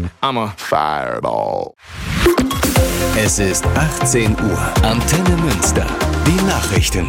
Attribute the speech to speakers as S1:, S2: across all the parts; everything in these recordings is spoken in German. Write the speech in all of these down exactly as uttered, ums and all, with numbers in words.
S1: I'm a fireball.
S2: Es ist achtzehn Uhr. Antenne Münster. Die Nachrichten.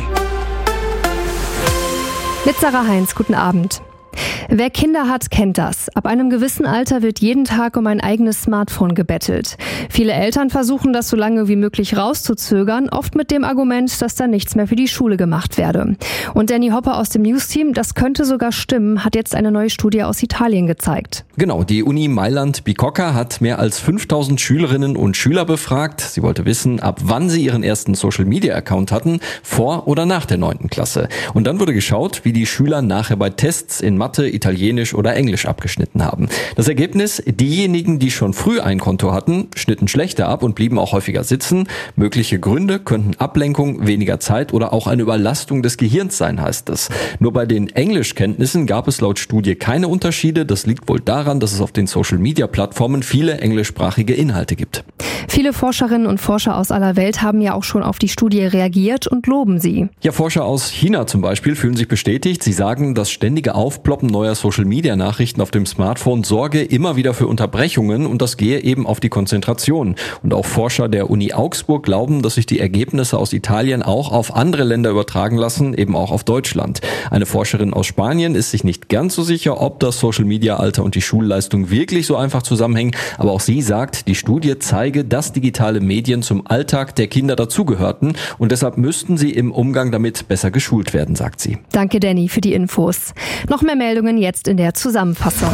S3: Mit Sarah Heinz, guten Abend. Wer Kinder hat, kennt das. Ab einem gewissen Alter wird jeden Tag um ein eigenes Smartphone gebettelt. Viele Eltern versuchen das so lange wie möglich rauszuzögern, oft mit dem Argument, dass dann nichts mehr für die Schule gemacht werde. Und Danny Hopper aus dem News-Team, das könnte sogar stimmen, hat jetzt eine neue Studie aus Italien gezeigt.
S4: Genau, die Uni Mailand Bicocca hat mehr als fünftausend Schülerinnen und Schüler befragt. Sie wollte wissen, ab wann sie ihren ersten Social-Media-Account hatten, vor oder nach der neunten Klasse. Und dann wurde geschaut, wie die Schüler nachher bei Tests in Mathe, Italienisch oder Englisch abgeschnitten haben. Das Ergebnis, diejenigen, die schon früh ein Konto hatten, schnitten schlechter ab und blieben auch häufiger sitzen. Mögliche Gründe könnten Ablenkung, weniger Zeit oder auch eine Überlastung des Gehirns sein, heißt es. Nur bei den Englischkenntnissen gab es laut Studie keine Unterschiede. Das liegt wohl daran, dass es auf den Social-Media-Plattformen viele englischsprachige Inhalte gibt.
S3: Viele Forscherinnen und Forscher aus aller Welt haben ja auch schon auf die Studie reagiert und loben sie.
S4: Ja, Forscher aus China zum Beispiel fühlen sich bestätigt. Sie sagen, das ständige Aufploppen neuer Social-Media-Nachrichten auf dem Smartphone sorge immer wieder für Unterbrechungen und das gehe eben auf die Konzentration. Und auch Forscher der Uni Augsburg glauben, dass sich die Ergebnisse aus Italien auch auf andere Länder übertragen lassen, eben auch auf Deutschland. Eine Forscherin aus Spanien ist sich nicht ganz so sicher, ob das Social-Media-Alter und die Schulleistung wirklich so einfach zusammenhängen, aber auch sie sagt, die Studie zeige, dass digitale Medien zum Alltag der Kinder dazugehörten und deshalb müssten sie im Umgang damit besser geschult werden, sagt sie.
S3: Danke, Danny, für die Infos. Noch mehr Meldungen jetzt in der Zusammenfassung.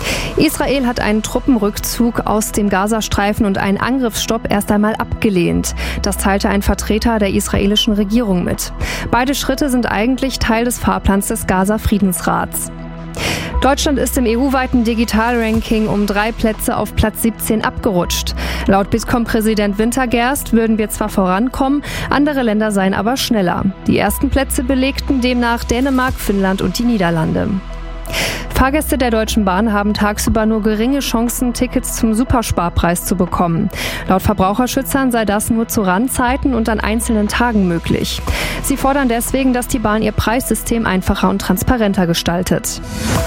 S3: Israel hat einen Truppenrückzug aus dem Gazastreifen und einen Angriffsstopp erst einmal abgelehnt. Das teilte ein Vertreter der israelischen Regierung mit. Beide Schritte sind eigentlich Teil des Fahrplans des Gaza-Friedensrats. Deutschland ist im E U-weiten Digital-Ranking um drei Plätze auf Platz siebzehn abgerutscht. Laut Bitkom-Präsident Wintergerst würden wir zwar vorankommen, andere Länder seien aber schneller. Die ersten Plätze belegten demnach Dänemark, Finnland und die Niederlande. Fahrgäste der Deutschen Bahn haben tagsüber nur geringe Chancen, Tickets zum Supersparpreis zu bekommen. Laut Verbraucherschützern sei das nur zu Randzeiten und an einzelnen Tagen möglich. Sie fordern deswegen, dass die Bahn ihr Preissystem einfacher und transparenter gestaltet.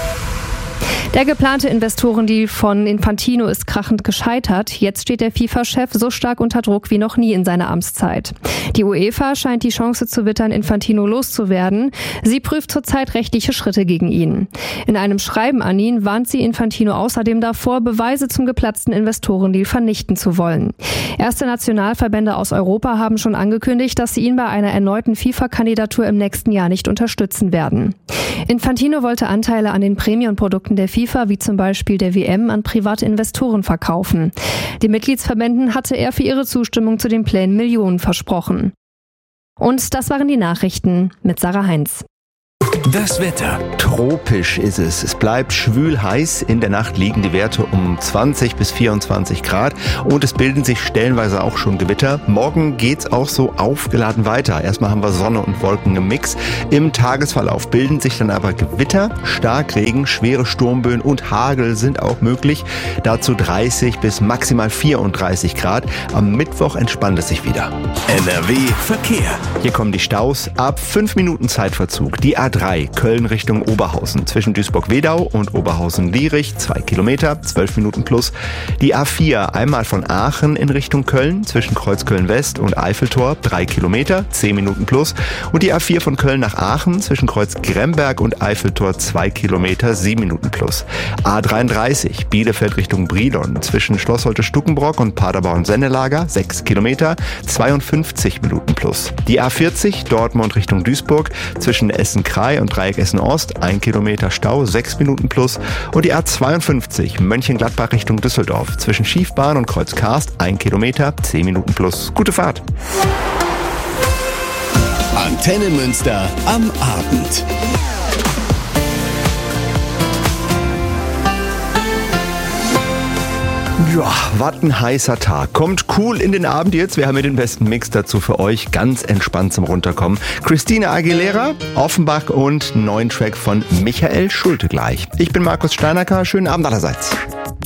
S3: Der geplante Investorendeal von Infantino ist krachend gescheitert. Jetzt steht der FIFA-Chef so stark unter Druck wie noch nie in seiner Amtszeit. Die UEFA scheint die Chance zu wittern, Infantino loszuwerden. Sie prüft zurzeit rechtliche Schritte gegen ihn. In einem Schreiben an ihn warnt sie Infantino außerdem davor, Beweise zum geplatzten Investorendeal vernichten zu wollen. Erste Nationalverbände aus Europa haben schon angekündigt, dass sie ihn bei einer erneuten FIFA-Kandidatur im nächsten Jahr nicht unterstützen werden. Infantino wollte Anteile an den Premium-Produkten der FIFA, wie zum Beispiel der W M, an private Investoren verkaufen. Den Mitgliedsverbänden hatte er für ihre Zustimmung zu den Plänen Millionen versprochen. Und das waren die Nachrichten mit Sarah Heinz.
S2: Das Wetter.
S5: Tropisch ist es. Es bleibt schwül heiß. In der Nacht liegen die Werte um zwanzig bis vierundzwanzig Grad und es bilden sich stellenweise auch schon Gewitter. Morgen geht's auch so aufgeladen weiter. Erstmal haben wir Sonne und Wolken im Mix. Im Tagesverlauf bilden sich dann aber Gewitter, Starkregen, schwere Sturmböen und Hagel sind auch möglich. Dazu dreißig bis maximal vierunddreißig Grad. Am Mittwoch entspannt es sich wieder.
S2: N R W Verkehr.
S5: Hier kommen die Staus. Ab fünf Minuten Zeitverzug. Die A drei Köln Richtung Oberhausen zwischen Duisburg-Wedau und Oberhausen-Lierich, zwei Kilometer, zwölf Minuten plus. Die A vier einmal von Aachen in Richtung Köln zwischen Kreuzköln-West und Eiffeltor, drei Kilometer, zehn Minuten plus. Und die A vier von Köln nach Aachen zwischen Kreuz-Gremberg und Eiffeltor, zwei Kilometer, sieben Minuten plus. A dreiunddreißig Bielefeld Richtung Brilon zwischen Schloss Holte-Stuckenbrock und Paderborn-Sennelager, sechs Kilometer, zweiundfünfzig Minuten plus. Die A vierzig Dortmund Richtung Duisburg zwischen Essen-Krei und Dreieck Essen-Ost, ein Kilometer Stau, sechs Minuten plus. Und die A zweiundfünfzig Mönchengladbach Richtung Düsseldorf zwischen Schiefbahn und Kreuz Karst, ein Kilometer, zehn Minuten plus. Gute Fahrt!
S2: Antenne Münster am Abend.
S5: Ja, was ein heißer Tag. Kommt cool in den Abend jetzt. Wir haben hier den besten Mix dazu für euch. Ganz entspannt zum Runterkommen. Christina Aguilera, Offenbach und neuen Track von Michael Schulte gleich. Ich bin Markus Steinacker. Schönen Abend allerseits.